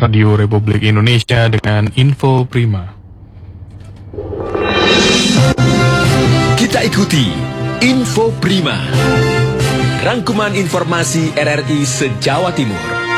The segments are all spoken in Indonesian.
Radio Republik Indonesia dengan Info Prima. Kita ikuti Info Prima, rangkuman informasi RRI se-Jawa Timur.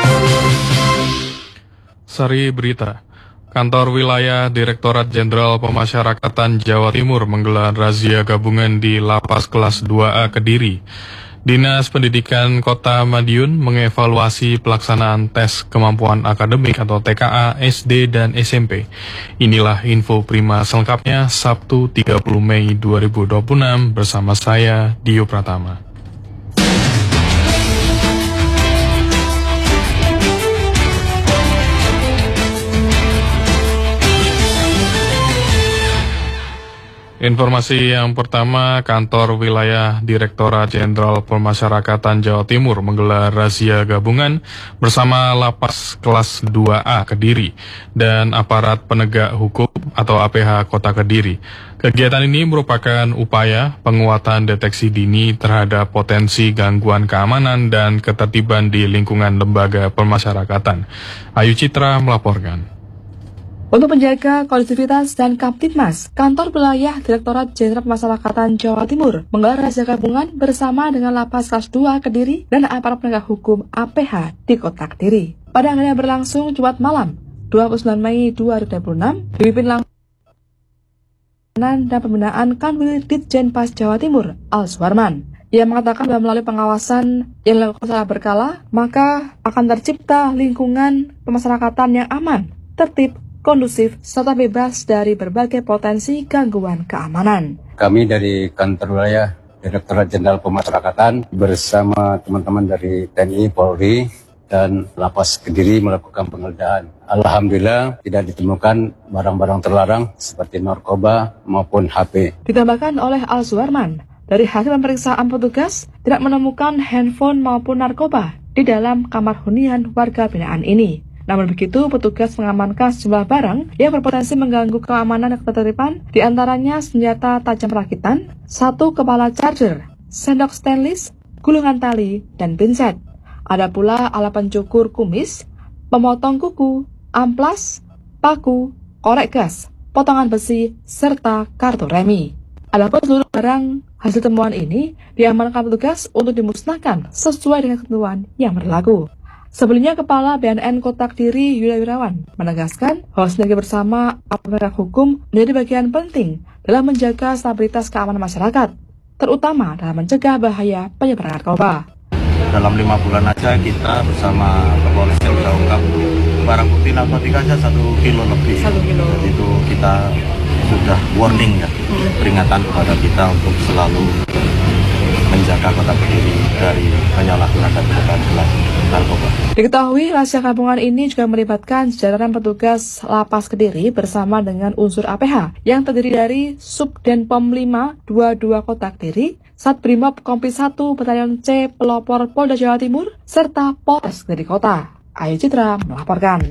Sari berita. Kantor Wilayah Direktorat Jenderal Pemasyarakatan Jawa Timur menggelar razia gabungan di Lapas Kelas 2A Kediri. Dinas Pendidikan Kota Madiun mengevaluasi pelaksanaan tes kemampuan akademik atau TKA SD dan SMP. Inilah Info Prima selengkapnya Sabtu 30 Mei 2026 bersama saya, Dio Pratama. Informasi yang pertama, Kantor Wilayah Direktorat Jenderal Pemasyarakatan Jawa Timur menggelar razia gabungan bersama Lapas Kelas 2A Kediri dan aparat penegak hukum atau APH Kota Kediri. Kegiatan ini merupakan upaya penguatan deteksi dini terhadap potensi gangguan keamanan dan ketertiban di lingkungan lembaga pemasyarakatan. Ayu Citra melaporkan. Untuk menjaga kondusivitas dan Kamtibmas, Kantor Wilayah Direktorat Jenderal Pemasyarakatan Jawa Timur menggelar razia gabungan bersama dengan Lapas Kelas 2 Kediri dan aparat penegak hukum APH di Kota Kediri. Pada akhirnya berlangsung Jumat malam, 29 Mei 2026, dipimpin langsung dan pembinaan Kanwil Ditjenpas Jawa Timur, Al Suwarman. Ia mengatakan bahwa melalui pengawasan yang dilakukan secara berkala, maka akan tercipta lingkungan pemasyarakatan yang aman, tertib, kondusif, serta bebas dari berbagai potensi gangguan keamanan. Kami dari Kantor Wilayah Direktorat Jenderal Pemasyarakatan bersama teman-teman dari TNI, Polri, dan Lapas Kediri melakukan penggeledahan. Alhamdulillah tidak ditemukan barang-barang terlarang seperti narkoba maupun HP. Ditambahkan oleh Al Suwarman, dari hasil pemeriksaan petugas tidak menemukan handphone maupun narkoba di dalam kamar hunian warga binaan ini. Namun begitu, petugas mengamankan sejumlah barang yang berpotensi mengganggu keamanan dan ketertiban, di antaranya senjata tajam rakitan, 1 kepala charger, sendok stainless, gulungan tali, dan pinset. Ada pula alat pencukur kumis, pemotong kuku, amplas, paku, korek gas, potongan besi, serta kartu remi. Adapun seluruh barang hasil temuan ini diamankan petugas untuk dimusnahkan sesuai dengan ketentuan yang berlaku. Sebelumnya, Kepala BNN Kota Kediri Yulia Wirawan menegaskan bahwa sinergi bersama aparat hukum menjadi bagian penting dalam menjaga stabilitas keamanan masyarakat, terutama dalam mencegah bahaya penyebaran narkoba. Dalam 5 bulan aja kita bersama kepolisian sudah ungkap barang bukti narkotika aja 1 kilo lebih. 1 kilo. Jadi itu kita sudah warning ya, peringatan kepada kita untuk selalu menjaga Kota Kediri dari penyalahgunaan gelas narkoba. Diketahui razia gabungan ini juga melibatkan jajaran petugas Lapas Kediri bersama dengan unsur APH yang terdiri dari Subdenpom 5 22 Kota Kediri, Satbrimob Kompi 1 Batalion C Pelopor Polda Jawa Timur, serta Polres Kediri Kota. Ayu Citra melaporkan.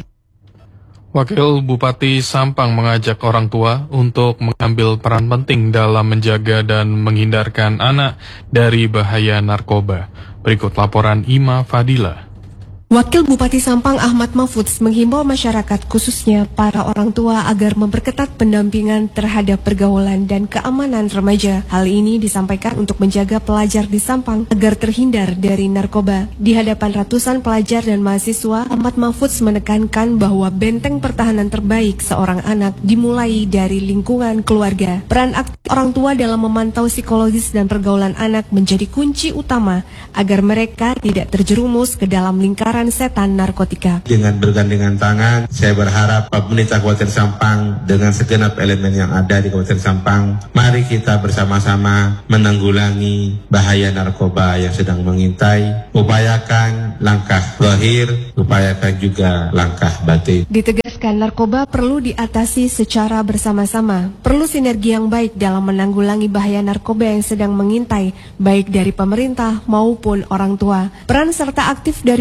Wakil Bupati Sampang mengajak orang tua untuk mengambil peran penting dalam menjaga dan menghindarkan anak dari bahaya narkoba. Berikut laporan Ima Fadila. Wakil Bupati Sampang Ahmad Mahfudz menghimbau masyarakat khususnya para orang tua agar memperketat pendampingan terhadap pergaulan dan keamanan remaja. Hal ini disampaikan untuk menjaga pelajar di Sampang agar terhindar dari narkoba. Di hadapan ratusan pelajar dan mahasiswa, Ahmad Mahfudz menekankan bahwa benteng pertahanan terbaik seorang anak dimulai dari lingkungan keluarga. Peran aktif orang tua dalam memantau psikologis dan pergaulan anak menjadi kunci utama agar mereka tidak terjerumus ke dalam lingkaran setan narkotika. Dengan bergandengan tangan, saya berharap pemerintah Kabupaten Sampang dengan segenap elemen yang ada di Kabupaten Sampang, mari kita bersama-sama menanggulangi bahaya narkoba yang sedang mengintai. Upayakan langkah zahir, upayakan juga langkah batin. Ditegaskan narkoba perlu diatasi secara bersama-sama. Perlu sinergi yang baik dalam menanggulangi bahaya narkoba yang sedang mengintai, baik dari pemerintah maupun orang tua. Peran serta aktif dari orang tua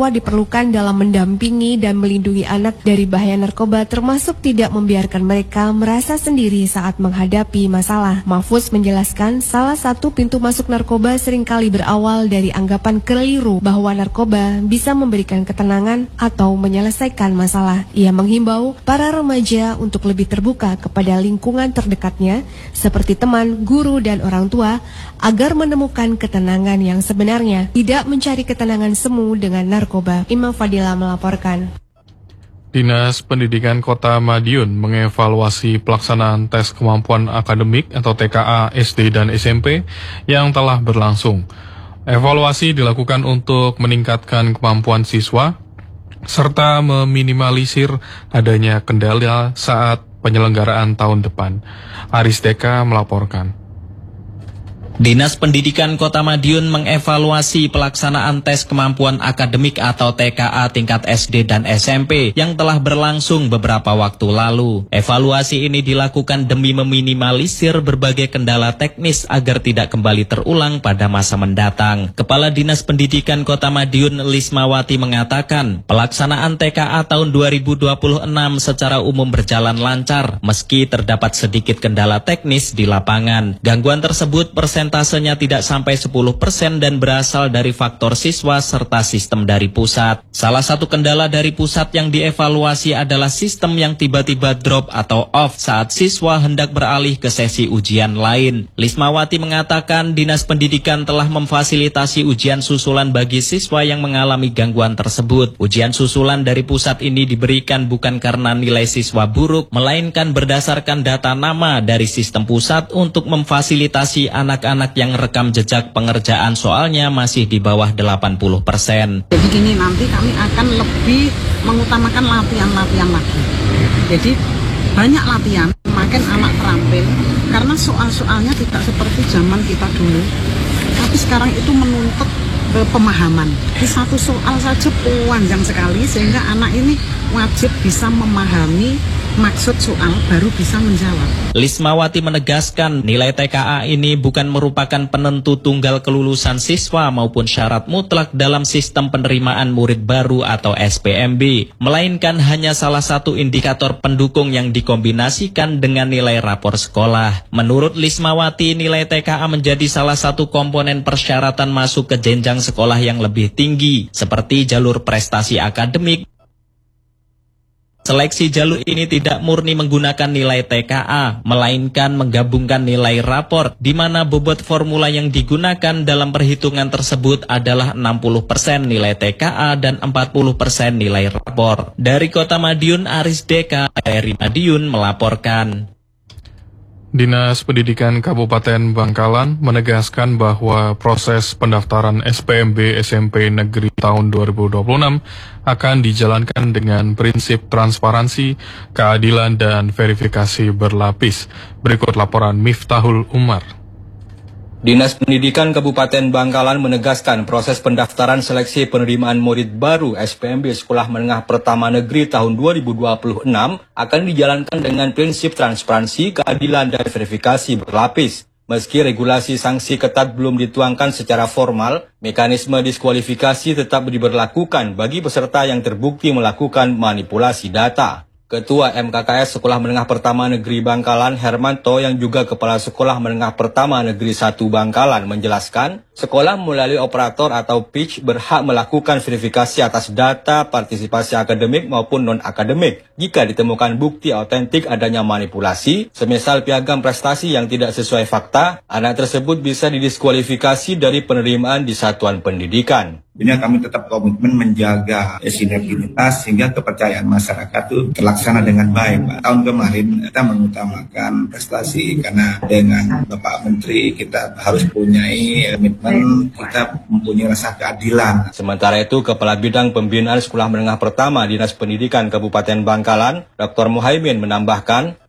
tua diperlukan dalam mendampingi dan melindungi anak dari bahaya narkoba, termasuk tidak membiarkan mereka merasa sendiri saat menghadapi masalah. Mahfudz menjelaskan salah satu pintu masuk narkoba seringkali berawal dari anggapan keliru bahwa narkoba bisa memberikan ketenangan atau menyelesaikan masalah. Ia menghimbau para remaja untuk lebih terbuka kepada lingkungan terdekatnya seperti teman, guru, dan orang tua agar menemukan ketenangan yang sebenarnya, tidak mencari ketenangan semu dengan narkoba. Imam Fadila melaporkan. Dinas Pendidikan Kota Madiun mengevaluasi pelaksanaan tes kemampuan akademik atau TKA SD dan SMP yang telah berlangsung. Evaluasi dilakukan untuk meningkatkan kemampuan siswa serta meminimalisir adanya kendala saat penyelenggaraan tahun depan. Aris Deka melaporkan. Dinas Pendidikan Kota Madiun mengevaluasi pelaksanaan tes kemampuan akademik atau TKA tingkat SD dan SMP yang telah berlangsung beberapa waktu lalu. Evaluasi ini dilakukan demi meminimalisir berbagai kendala teknis agar tidak kembali terulang pada masa mendatang. Kepala Dinas Pendidikan Kota Madiun Lismawati mengatakan, pelaksanaan TKA tahun 2026 secara umum berjalan lancar meski terdapat sedikit kendala teknis di lapangan. Gangguan tersebut persentasenya tidak sampai 10% dan berasal dari faktor siswa serta sistem dari pusat. Salah satu kendala dari pusat yang dievaluasi adalah sistem yang tiba-tiba drop atau off saat siswa hendak beralih ke sesi ujian lain. Lismawati mengatakan Dinas Pendidikan telah memfasilitasi ujian susulan bagi siswa yang mengalami gangguan tersebut. Ujian susulan dari pusat ini diberikan bukan karena nilai siswa buruk, melainkan berdasarkan data nama dari sistem pusat untuk memfasilitasi anak-anak yang rekam jejak pengerjaan soalnya masih di bawah 80%. Jadi gini, nanti kami akan lebih mengutamakan latihan-latihan lagi. Jadi banyak latihan, makin anak terampil, karena soal-soalnya tidak seperti zaman kita dulu. Tapi sekarang itu menuntut pemahaman. Di satu soal saja panjang sekali sehingga anak ini wajib bisa memahami maksud soal baru bisa menjawab. Lismawati menegaskan nilai TKA ini bukan merupakan penentu tunggal kelulusan siswa maupun syarat mutlak dalam sistem penerimaan murid baru atau SPMB, melainkan hanya salah satu indikator pendukung yang dikombinasikan dengan nilai rapor sekolah. Menurut Lismawati, nilai TKA menjadi salah satu komponen persyaratan masuk ke jenjang sekolah yang lebih tinggi, seperti jalur prestasi akademik. Seleksi jalur ini tidak murni menggunakan nilai TKA, melainkan menggabungkan nilai rapor, di mana bobot formula yang digunakan dalam perhitungan tersebut adalah 60% nilai TKA dan 40% nilai rapor. Dari Kota Madiun, Aris Deka, RRI Madiun melaporkan. Dinas Pendidikan Kabupaten Bangkalan menegaskan bahwa proses pendaftaran SPMB SMP Negeri tahun 2026 akan dijalankan dengan prinsip transparansi, keadilan, dan verifikasi berlapis. Berikut laporan Miftahul Umar. Dinas Pendidikan Kabupaten Bangkalan menegaskan proses pendaftaran seleksi penerimaan murid baru SPMB Sekolah Menengah Pertama Negeri tahun 2026 akan dijalankan dengan prinsip transparansi, keadilan, dan verifikasi berlapis. Meski regulasi sanksi ketat belum dituangkan secara formal, mekanisme diskualifikasi tetap diberlakukan bagi peserta yang terbukti melakukan manipulasi data. Ketua MKKS Sekolah Menengah Pertama Negeri Bangkalan, Hermanto, yang juga Kepala Sekolah Menengah Pertama Negeri 1 Bangkalan, menjelaskan, sekolah melalui operator atau pitch berhak melakukan verifikasi atas data partisipasi akademik maupun non-akademik. Jika ditemukan bukti autentik adanya manipulasi, semisal piagam prestasi yang tidak sesuai fakta, anak tersebut bisa didiskualifikasi dari penerimaan di satuan pendidikan. Ini kami tetap komitmen menjaga sinergitas sehingga kepercayaan masyarakat itu terlaksana dengan baik, Pak. Tahun kemarin kita mengutamakan prestasi karena dengan Bapak Menteri kita harus punyai komitmen, kita mempunyai rasa keadilan. Sementara itu, Kepala Bidang Pembinaan Sekolah Menengah Pertama Dinas Pendidikan Kabupaten Bangkalan, Dr. Muhaimin menambahkan,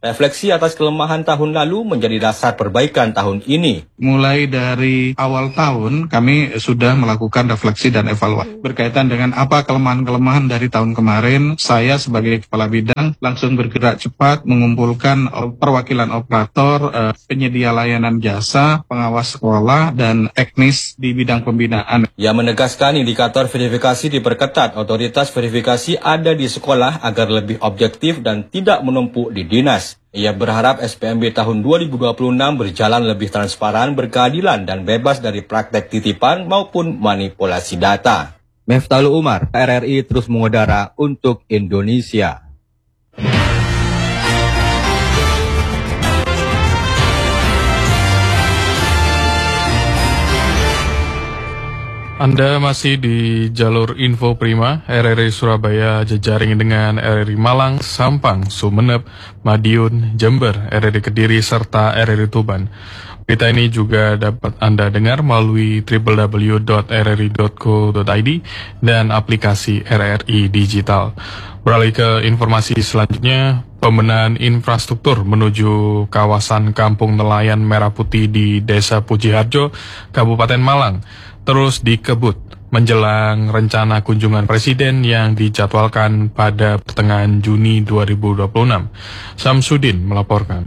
Refleksi atas kelemahan tahun lalu menjadi dasar perbaikan tahun ini. Mulai dari awal tahun kami sudah melakukan refleksi dan evaluasi. Berkaitan dengan apa kelemahan-kelemahan dari tahun kemarin, saya sebagai kepala bidang langsung bergerak cepat mengumpulkan perwakilan operator, penyedia layanan jasa, pengawas sekolah, dan teknis di bidang pembinaan. Ia menegaskan indikator verifikasi diperketat, otoritas verifikasi ada di sekolah agar lebih objektif dan tidak menumpuk di dinas. Ia berharap SPMB tahun 2026 berjalan lebih transparan, berkeadilan, dan bebas dari praktek titipan maupun manipulasi data. Meftalu Umar, RRI terus mengudara untuk Indonesia. Anda masih di jalur Info Prima, RRI Surabaya jejaring dengan RRI Malang, Sampang, Sumeneb, Madiun, Jember, RRI Kediri, serta RRI Tuban. Berita ini juga dapat Anda dengar melalui www.rri.co.id dan aplikasi RRI Digital. Beralih ke informasi selanjutnya, pembenahan infrastruktur menuju kawasan Kampung Nelayan Merah Putih di Desa Pujiharjo, Kabupaten Malang terus dikebut menjelang rencana kunjungan Presiden yang dijadwalkan pada pertengahan Juni 2026. Samsudin melaporkan.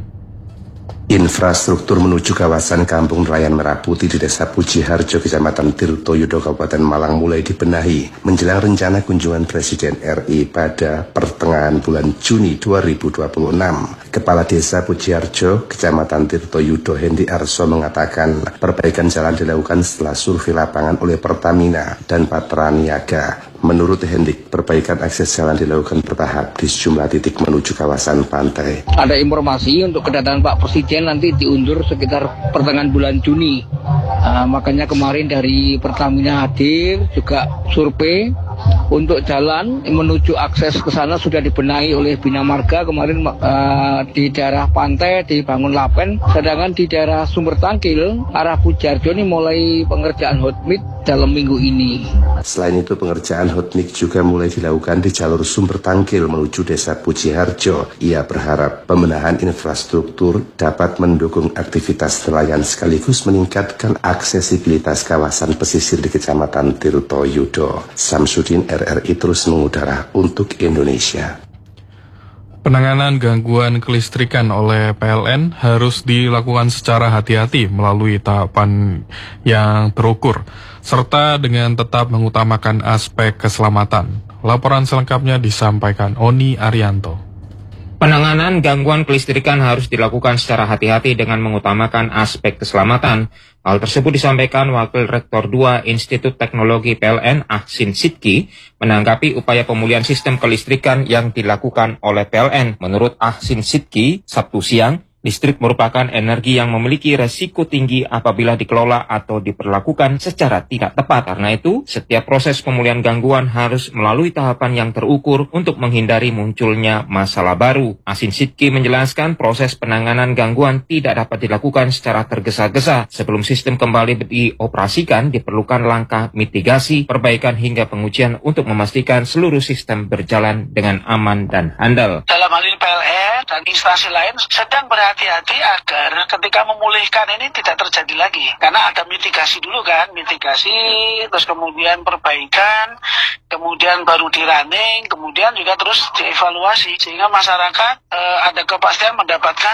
Infrastruktur menuju kawasan Kampung Nelayan Merah Putih di Desa Pujiharjo, Kecamatan Tirtoyudo, Kabupaten Malang mulai dibenahi menjelang rencana kunjungan Presiden RI pada pertengahan bulan Juni 2026. Kepala Desa Pujiharjo, Kecamatan Tirtoyudo, Hendi Arso mengatakan perbaikan jalan dilakukan setelah survei lapangan oleh Pertamina dan Patra Niaga. Menurut Hendik, perbaikan akses jalan dilakukan bertahap di sejumlah titik menuju kawasan pantai. Ada informasi untuk kedatangan Pak Presiden nanti diundur sekitar pertengahan bulan Juni. Makanya kemarin dari Pertamina hadir, juga survei untuk jalan menuju akses ke sana sudah dibenahi oleh Bina Marga. Kemarin di daerah pantai dibangun lapen, sedangkan di daerah Sumber Tangkil arah Pujiharjo ini mulai pengerjaan hotmix dalam minggu ini. Selain itu, pengerjaan hotmix juga mulai dilakukan di jalur Sumber Tangkil menuju Desa Pujiharjo. Ia berharap pembenahan infrastruktur dapat mendukung aktivitas nelayan sekaligus meningkatkan aksesibilitas kawasan pesisir di Kecamatan Tirtoyudo. Samsudin, RRI terus mengudara untuk Indonesia. Penanganan gangguan kelistrikan oleh PLN harus dilakukan secara hati-hati melalui tahapan yang terukur, serta dengan tetap mengutamakan aspek keselamatan. Laporan selengkapnya disampaikan Oni Arianto. Penanganan gangguan kelistrikan harus dilakukan secara hati-hati dengan mengutamakan aspek keselamatan. Hal tersebut disampaikan Wakil Rektor 2 Institut Teknologi PLN Ahsin Sidki menanggapi upaya pemulihan sistem kelistrikan yang dilakukan oleh PLN. Menurut Ahsin Sidki, Sabtu siang, listrik merupakan energi yang memiliki resiko tinggi apabila dikelola atau diperlakukan secara tidak tepat. Karena itu, setiap proses pemulihan gangguan harus melalui tahapan yang terukur untuk menghindari munculnya masalah baru. Ahsin Sidki menjelaskan proses penanganan gangguan tidak dapat dilakukan secara tergesa-gesa. Sebelum sistem kembali dioperasikan, diperlukan langkah mitigasi, perbaikan hingga pengujian untuk memastikan seluruh sistem berjalan dengan aman dan handal. Dalam hal ini PLN dan instansi lain sedang berhati-hati agar ketika memulihkan ini tidak terjadi lagi. Karena ada mitigasi dulu kan, mitigasi, terus kemudian perbaikan, kemudian baru di running, kemudian juga terus dievaluasi. Sehingga masyarakat ada kepastian mendapatkan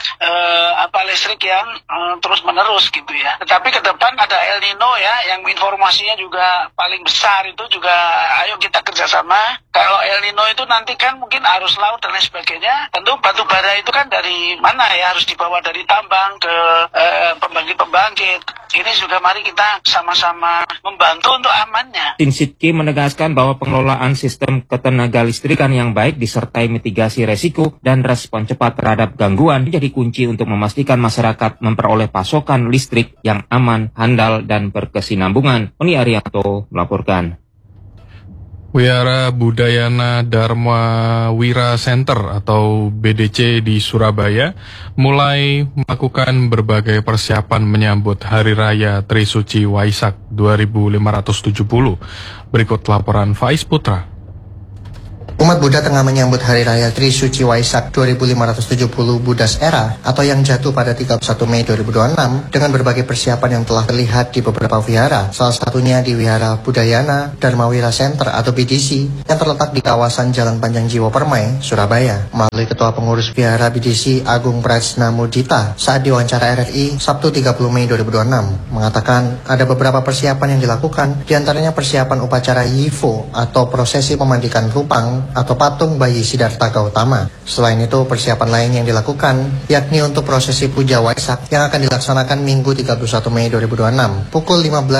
listrik yang terus menerus gitu ya. Tetapi ke depan ada El Nino ya, yang informasinya juga paling besar itu juga ayo kita kerjasama. Kalau El Nino itu nanti kan mungkin arus laut dan lain sebagainya, tentu batu bara itu kan dari mana ya, harus dibawa dari tambang ke pembangkit-pembangkit. Ini juga mari kita sama-sama membantu untuk amannya. Ahsin Sidki menegaskan bahwa pengelolaan sistem ketenaga listrikan yang baik disertai mitigasi resiko dan respon cepat terhadap gangguan menjadi kunci untuk memastikan masyarakat memperoleh pasokan listrik yang aman, handal, dan berkesinambungan. Oni Arianto melaporkan. Wihara Budayana Dharma Wira Center atau BDC di Surabaya mulai melakukan berbagai persiapan menyambut Hari Raya Trisuci Waisak 2570. Berikut laporan Faiz Putra. Umat Buddha tengah menyambut Hari Raya Trisuci Waisak 2570 Buddhas Era atau yang jatuh pada 31 Mei 2026 dengan berbagai persiapan yang telah terlihat di beberapa wihara, salah satunya di Wihara Budayana Dharmawira Center atau BDC yang terletak di kawasan Jalan Panjang Jiwo Permai, Surabaya. Melalui Ketua Pengurus Wihara BDC Agung Prajna Mudita saat diwawancara RRI Sabtu 30 Mei 2026 mengatakan ada beberapa persiapan yang dilakukan, diantaranya persiapan upacara Yivo atau prosesi memandikan rupang atau patung bayi Siddhartha Gautama. Selain itu, persiapan lain yang dilakukan yakni untuk prosesi Puja Waisak yang akan dilaksanakan Minggu 31 Mei 2026 pukul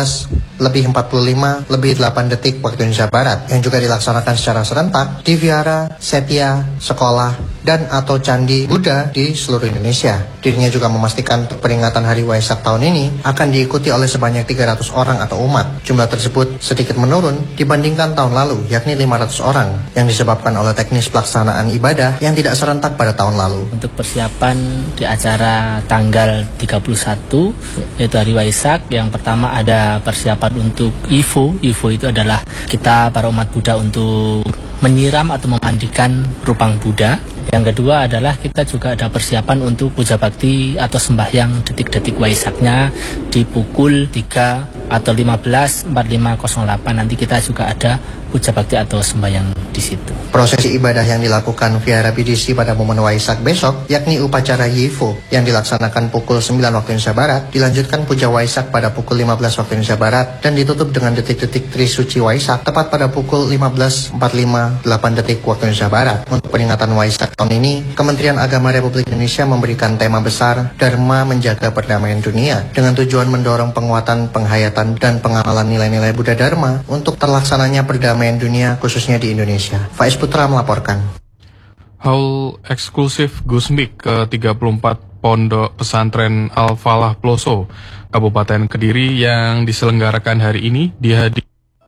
15:45 lebih 8 detik waktu Indonesia Barat yang juga dilaksanakan secara serentak di vihara, setia, sekolah, dan atau candi Buddha di seluruh Indonesia. Dirinya juga memastikan peringatan Hari Waisak tahun ini akan diikuti oleh sebanyak 300 orang atau umat. Jumlah tersebut sedikit menurun dibandingkan tahun lalu, yakni 500 orang, yang disebabkan oleh teknis pelaksanaan ibadah yang tidak serentak pada tahun lalu. Untuk persiapan di acara tanggal 31 yaitu Hari Waisak, yang pertama ada persiapan untuk Yivo. Yivo itu adalah kita para umat Buddha untuk menyiram atau memandikan rupang Buddha. Yang kedua adalah kita juga ada persiapan untuk puja bakti atau sembahyang detik-detik Waisaknya di pukul 3 atau 15:45:08. Nanti kita juga ada puja bakti atau sembahyang di situ. Prosesi ibadah yang dilakukan Vihara BDC pada momen Waisak besok, yakni upacara Yivo yang dilaksanakan pukul 9 waktu Indonesia Barat, dilanjutkan puja Waisak pada pukul 15 waktu Indonesia Barat, dan ditutup dengan detik-detik Trisuci Waisak tepat pada pukul 15:45:08 detik waktu Indonesia Barat. Untuk peringatan Waisak tahun ini, Kementerian Agama Republik Indonesia memberikan tema besar Dharma Menjaga Perdamaian Dunia dengan tujuan mendorong penguatan, penghayatan, dan pengamalan nilai-nilai Buddha Dharma untuk terlaksananya perdamaian dunia khususnya di Indonesia. Faiz Putra melaporkan. Haul eksklusif Gusmik ke-34 Pondok Pesantren Al-Falah Ploso, Kabupaten Kediri yang diselenggarakan hari ini dihadiri.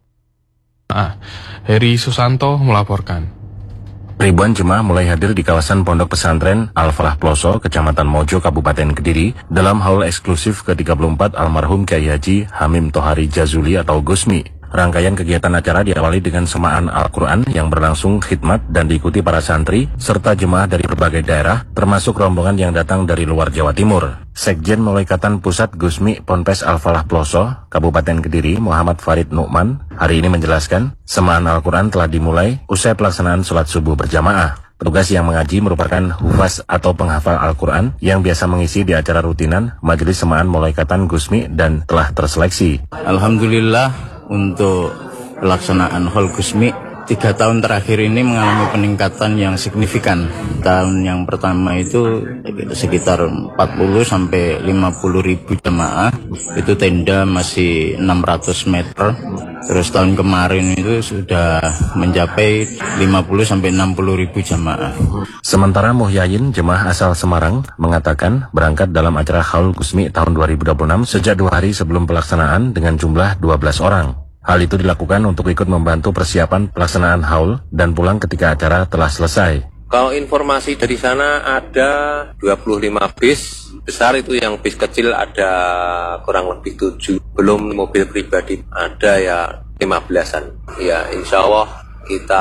Heri Susanto melaporkan. Ribuan jemaah mulai hadir di kawasan Pondok Pesantren Al-Falah Ploso, Kecamatan Mojo, Kabupaten Kediri dalam haul eksklusif ke-34 almarhum Kyai Haji Hamim Tohari Jazuli atau Gusmi. Rangkaian kegiatan acara diawali dengan semaan Al-Quran yang berlangsung khidmat dan diikuti para santri serta jemaah dari berbagai daerah, termasuk rombongan yang datang dari luar Jawa Timur. Sekjen Mulaikatan Pusat Gusmi Ponpes Al-Falah Ploso, Kabupaten Kediri, Muhammad Farid Nu'man, hari ini menjelaskan, semaan Al-Quran telah dimulai usai pelaksanaan sholat subuh berjamaah. Petugas yang mengaji merupakan hufaz atau penghafal Al-Quran yang biasa mengisi di acara rutinan Majelis Semaan Mulaikatan Gusmi dan telah terseleksi. Alhamdulillah, untuk pelaksanaan Haul Gusmi 3 tahun terakhir ini mengalami peningkatan yang signifikan. Tahun yang pertama itu sekitar 40 sampai 50 ribu jemaah, itu tenda masih 600 meter. Terus tahun kemarin itu sudah mencapai 50 sampai 60 ribu jemaah. Sementara Muhyayin, jemaah asal Semarang, mengatakan berangkat dalam acara Haul Gusmi tahun 2026 sejak 2 hari sebelum pelaksanaan dengan jumlah 12 orang. Hal itu dilakukan untuk ikut membantu persiapan pelaksanaan haul dan pulang ketika acara telah selesai. Kalau informasi dari sana ada 25 bis besar, itu yang bis kecil ada kurang lebih 7. Belum mobil pribadi ada ya 15-an. Ya insya Allah kita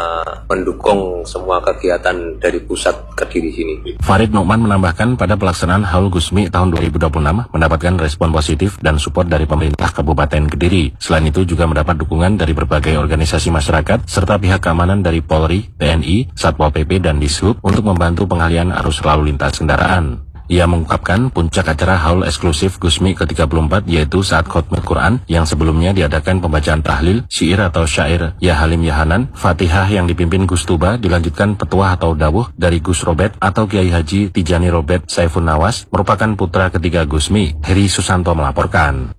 mendukung semua kegiatan dari pusat Kediri sini. Farid Nu'man menambahkan pada pelaksanaan Haul Gusmi tahun 2026 mendapatkan respon positif dan support dari pemerintah Kabupaten Kediri. Selain itu juga mendapat dukungan dari berbagai organisasi masyarakat serta pihak keamanan dari Polri, TNI, Satpol PP, dan Dishub untuk membantu pengalihan arus lalu lintas kendaraan. Ia mengungkapkan puncak acara haul eksklusif Gusmi ke-34 yaitu saat khotmah Quran yang sebelumnya diadakan pembacaan tahlil, syair atau syair Ya Halim Ya Hanan, Fatihah yang dipimpin Gus Tuba, dilanjutkan petuah atau dawuh dari Gus Robet atau Kiai Haji Tijani Robet Saifun Nawas, merupakan putra ketiga Gusmi. Heri Susanto melaporkan.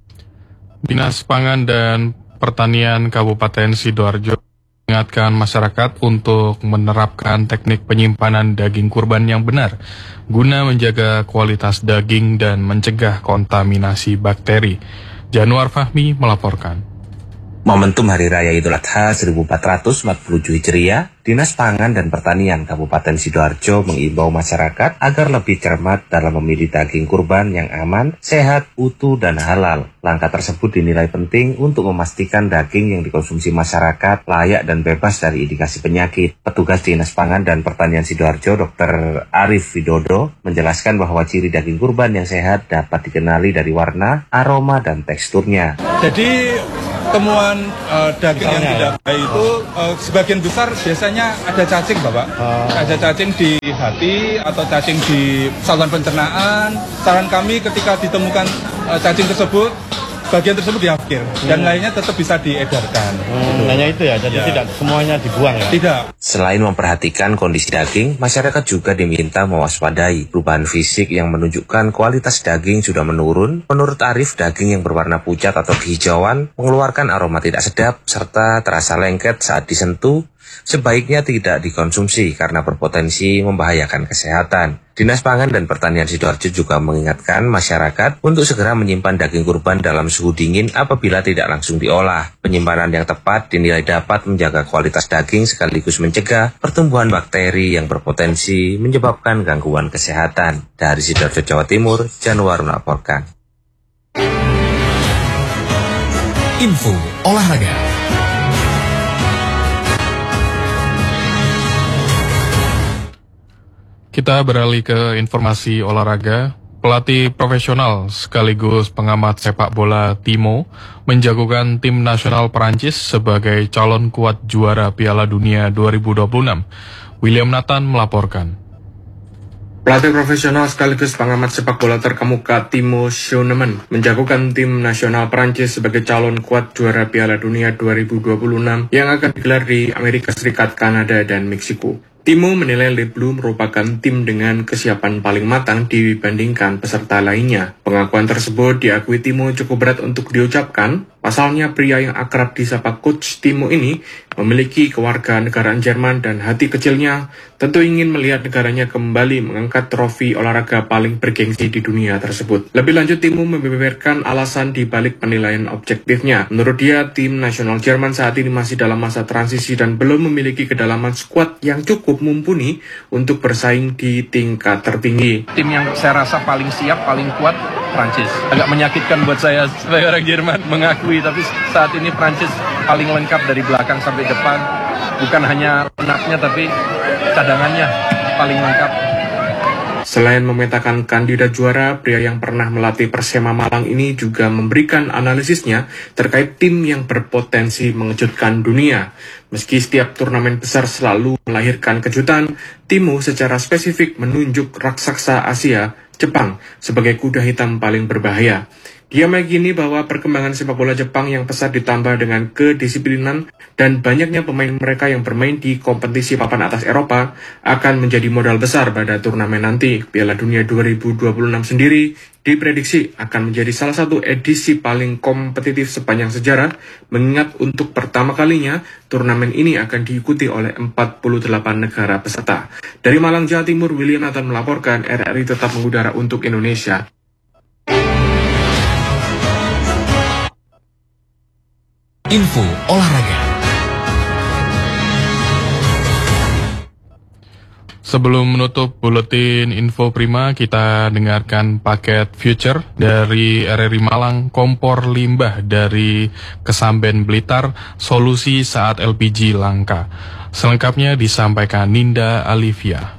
Dinas Pangan dan Pertanian Kabupaten Sidoarjo mengingatkan masyarakat untuk menerapkan teknik penyimpanan daging kurban yang benar guna menjaga kualitas daging dan mencegah kontaminasi bakteri. Januar Fahmi melaporkan. Momentum Hari Raya Idul Adha 1447 Hijriah, Dinas Pangan dan Pertanian Kabupaten Sidoarjo mengimbau masyarakat agar lebih cermat dalam memilih daging kurban yang aman, sehat, utuh, dan halal. Langkah tersebut dinilai penting untuk memastikan daging yang dikonsumsi masyarakat layak dan bebas dari indikasi penyakit. Petugas Dinas Pangan dan Pertanian Sidoarjo, Dr. Arif Widodo, menjelaskan bahwa ciri daging kurban yang sehat dapat dikenali dari warna, aroma, dan teksturnya. Jadi temuan daging yang tidak baik itu sebagian besar biasanya ada cacing, Bapak. Ada cacing di hati atau cacing di saluran pencernaan. Saran kami ketika ditemukan cacing tersebut, bagian tersebut diakhir dan lainnya tetap bisa diedarkan. Hanya itu ya, jadi tidak semuanya dibuang ya? Tidak. Selain memperhatikan kondisi daging, masyarakat juga diminta mewaspadai perubahan fisik yang menunjukkan kualitas daging sudah menurun. Menurut Arif, daging yang berwarna pucat atau kehijauan mengeluarkan aroma tidak sedap serta terasa lengket saat disentuh. Sebaiknya tidak dikonsumsi karena berpotensi membahayakan kesehatan. Dinas Pangan dan Pertanian Sidoarjo juga mengingatkan masyarakat untuk segera menyimpan daging kurban dalam suhu dingin apabila tidak langsung diolah. Penyimpanan yang tepat dinilai dapat menjaga kualitas daging sekaligus mencegah pertumbuhan bakteri yang berpotensi menyebabkan gangguan kesehatan. Dari Sidoarjo, Jawa Timur, Januar melaporkan. Info olahraga. Kita beralih ke informasi olahraga. Pelatih profesional sekaligus pengamat sepak bola Timo menjagokan tim nasional Perancis sebagai calon kuat juara Piala Dunia 2026. William Nathan melaporkan. Pelatih profesional sekaligus pengamat sepak bola terkemuka Timo Schooneman menjagokan tim nasional Perancis sebagai calon kuat juara Piala Dunia 2026 yang akan digelar di Amerika Serikat, Kanada, dan Meksiko. Timo menilai Le Bleu merupakan tim dengan kesiapan paling matang dibandingkan peserta lainnya. Pengakuan tersebut diakui Timo cukup berat untuk diucapkan. Pasalnya pria yang akrab disapa Coach Timo ini memiliki kewarganegaraan Jerman dan hati kecilnya tentu ingin melihat negaranya kembali mengangkat trofi olahraga paling bergengsi di dunia tersebut. Lebih lanjut, Timo membeberkan alasan di balik penilaian objektifnya. Menurut dia, tim nasional Jerman saat ini masih dalam masa transisi dan belum memiliki kedalaman skuad yang cukup mumpuni untuk bersaing di tingkat tertinggi. Tim yang saya rasa paling siap, paling kuat, Prancis. Agak menyakitkan buat saya sebagai orang Jerman mengakui, tapi saat ini Prancis paling lengkap dari belakang sampai depan. Bukan hanya penatnya, tapi cadangannya paling lengkap. Selain memetakan kandidat juara, pria yang pernah melatih Persema Malang ini juga memberikan analisisnya terkait tim yang berpotensi mengejutkan dunia. Meski setiap turnamen besar selalu melahirkan kejutan, Timo secara spesifik menunjuk raksasa Asia, Jepang, sebagai kuda hitam paling berbahaya. Dia meyakini bahwa perkembangan sepak bola Jepang yang pesat ditambah dengan kedisiplinan dan banyaknya pemain mereka yang bermain di kompetisi papan atas Eropa akan menjadi modal besar pada turnamen nanti. Piala Dunia 2026 sendiri diprediksi akan menjadi salah satu edisi paling kompetitif sepanjang sejarah, mengingat untuk pertama kalinya turnamen ini akan diikuti oleh 48 negara peserta. Dari Malang, Jawa Timur, William Nathan melaporkan. RRI tetap mengudara untuk Indonesia. Info olahraga. Sebelum menutup buletin Info Prima, kita dengarkan paket Future dari RRI Malang. Kompor limbah dari Kesamben Blitar, solusi saat LPG langka. Selengkapnya disampaikan Ninda Alivia.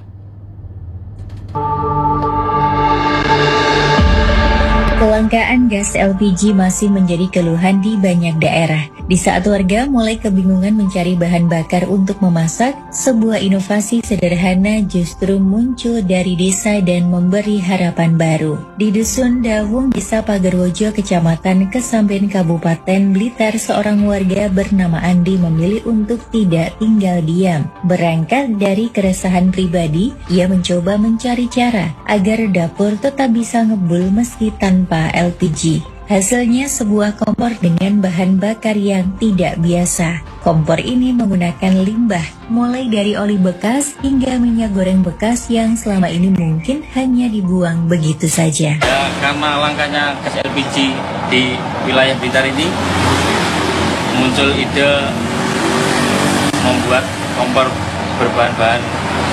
Kelangkaan gas LPG masih menjadi keluhan di banyak daerah. Di saat warga mulai kebingungan mencari bahan bakar untuk memasak, sebuah inovasi sederhana justru muncul dari desa dan memberi harapan baru. Di Dusun Dawung, Desa Pagerwojo, Kecamatan Kesamben, Kabupaten Blitar, seorang warga bernama Andi memilih untuk tidak tinggal diam. Berangkat dari keresahan pribadi, ia mencoba mencari cara agar dapur tetap bisa ngebul meski tanpa LPG. Hasilnya sebuah kompor dengan bahan bakar yang tidak biasa. Kompor ini menggunakan limbah, mulai dari oli bekas hingga minyak goreng bekas yang selama ini mungkin hanya dibuang begitu saja. Karena langkanya gas LPG di wilayah Blitar ini, muncul ide membuat kompor berbahan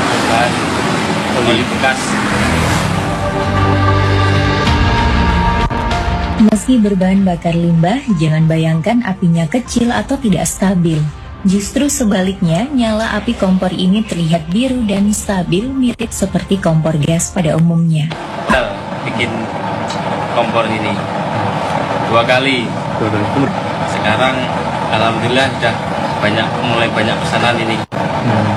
oli bekas. Meski berbahan bakar limbah, jangan bayangkan apinya kecil atau tidak stabil. Justru sebaliknya, nyala api kompor ini terlihat biru dan stabil, mirip seperti kompor gas pada umumnya. Kita bikin kompor ini 2 kali. Sekarang alhamdulillah sudah mulai banyak pesanan ini.